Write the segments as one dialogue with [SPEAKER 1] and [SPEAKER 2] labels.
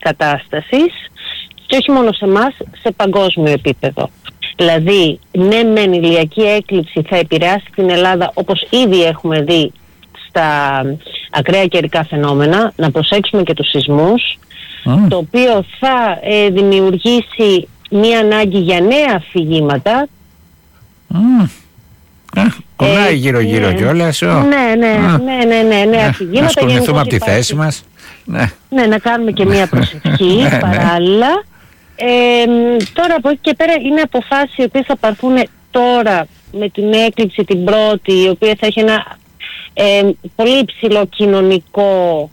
[SPEAKER 1] κατάστασης και όχι μόνο σε εμάς, σε παγκόσμιο επίπεδο. Δηλαδή, ναι μεν η ηλιακή έκλειψη θα επηρεάσει την Ελλάδα όπως ήδη έχουμε δει στα ακραία καιρικά φαινόμενα, να προσέξουμε και τους σεισμούς, το οποίο θα δημιουργήσει μία ανάγκη για νέα αφηγήματα.
[SPEAKER 2] Κολλάει γύρω-γύρω κιόλας.
[SPEAKER 1] Ναι, αφηγήματα.
[SPEAKER 2] Να σκορνηθούμε από τη θέση μας.
[SPEAKER 1] Ναι, να κάνουμε και μία προσευχή παράλληλα. Τώρα από εκεί και πέρα είναι αποφάσεις οι οποίες θα πάρθουν τώρα με την έκλειψη την πρώτη, η οποία θα έχει ένα πολύ υψηλό κοινωνικό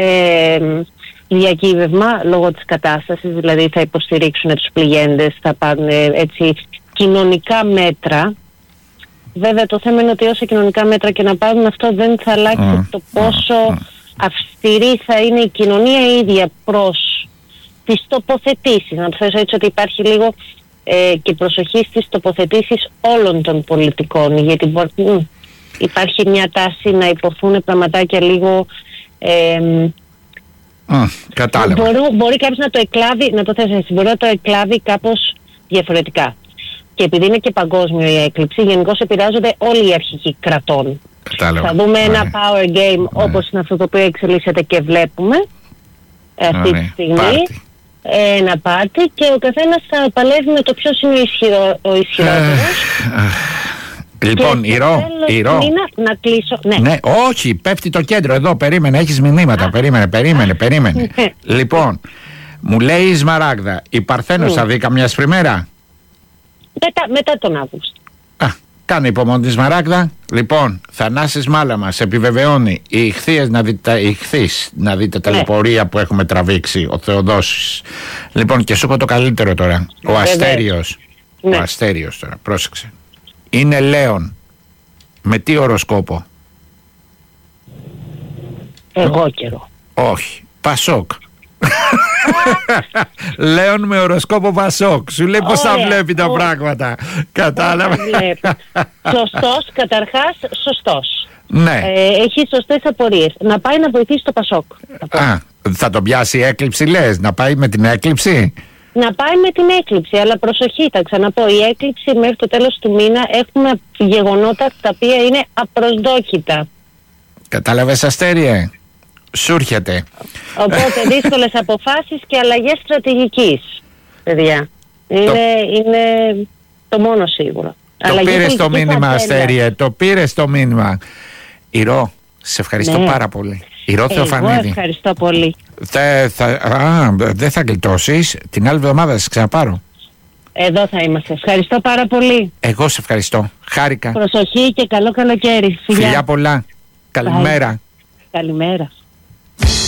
[SPEAKER 1] διακύβευμα λόγω της κατάστασης, δηλαδή θα υποστηρίξουν τους πληγέντες, θα πάρουν έτσι κοινωνικά μέτρα. Βέβαια το θέμα είναι ότι όσα κοινωνικά μέτρα και να πάρουν, αυτό δεν θα αλλάξει το πόσο αυστηρή θα είναι η κοινωνία ίδια προς τις τοποθετήσεις. Να το θέσω έτσι, ότι υπάρχει λίγο και προσοχή στις τοποθετήσεις όλων των πολιτικών, γιατί υπάρχει μια τάση να υποθούν πραγματάκια λίγο
[SPEAKER 2] κατάλαβα.
[SPEAKER 1] Μπορεί κάποιος να το εκλάβει, να το θέσει έτσι, μπορεί να το εκλάβει κάπως διαφορετικά. Και επειδή είναι και παγκόσμιο η έκλειψη, γενικώς επηρεάζονται όλοι οι αρχηγοί κρατών.
[SPEAKER 2] Κατάλαβα.
[SPEAKER 1] Θα δούμε ένα power game όπως είναι αυτό το οποίο εξελίσσεται και βλέπουμε αυτή τη στιγμή. Ένα πάρτι, και ο καθένας θα παλεύει με το ποιος είναι ο ισχυρότερος.
[SPEAKER 2] Λοιπόν, Ηρώ.
[SPEAKER 1] Να κλείσω.
[SPEAKER 2] Ναι, όχι, πέφτει το κέντρο εδώ. Περίμενε, έχεις μηνύματα. Περίμενε. Λοιπόν, μου λέει η Σμαράγδα, η Παρθένος θα δει καμιά σφριμέρα?
[SPEAKER 1] Μετά τον Αύγουστο.
[SPEAKER 2] Κάνε υπομονή τη Σμαράγδα. Λοιπόν, Θανάσης Μάλαμας επιβεβαιώνει η Ιχθύς να δείτε τελεπορία που έχουμε τραβήξει, ο Θεοδόσης. Λοιπόν, και σου έχω το καλύτερο τώρα. Ο Αστέριος. Ο Αστέριος τώρα, πρόσεξε. Είναι Λέων. Με τι οροσκόπο?
[SPEAKER 1] Εγώ καιρό.
[SPEAKER 2] Όχι. Πασόκ. Λέων με οροσκόπο Πασόκ. Σου λέει πως θα βλέπει τα πράγματα. Κατάλαβε.
[SPEAKER 1] Σωστός, καταρχάς σωστός.
[SPEAKER 2] Ναι.
[SPEAKER 1] Έχει σωστές απορίες. Να πάει να βοηθήσει το Πασόκ.
[SPEAKER 2] Θα τον πιάσει η έκλειψη, λες? Να πάει με την έκλειψη?
[SPEAKER 1] Να πάει με την έκλειψη, αλλά προσοχή, θα ξαναπώ, η έκλειψη μέχρι το τέλος του μήνα έχουμε γεγονότα τα οποία είναι απροσδόκητα.
[SPEAKER 2] Κατάλαβες, Αστέριε? Σου έρχεται.
[SPEAKER 1] Οπότε δύσκολες αποφάσεις και αλλαγές στρατηγικής, παιδιά. Είναι το μόνο σίγουρο.
[SPEAKER 2] Το πήρες το μήνυμα, Αστέριε, το πήρες το μήνυμα. Ηρώ, σε ευχαριστώ πάρα πολύ. Ηρώ Θεοφανίδη.
[SPEAKER 1] Εγώ ευχαριστώ πολύ.
[SPEAKER 2] Δεν θα γλιτώσεις. Την άλλη εβδομάδα θα σε ξαναπάρω.
[SPEAKER 1] Εδώ θα είμαστε. Ευχαριστώ πάρα πολύ.
[SPEAKER 2] Εγώ σε ευχαριστώ. Χάρηκα.
[SPEAKER 1] Προσοχή και καλό καλοκαίρι.
[SPEAKER 2] Φιλιά πολλά. Καλημέρα.
[SPEAKER 1] Καλημέρα.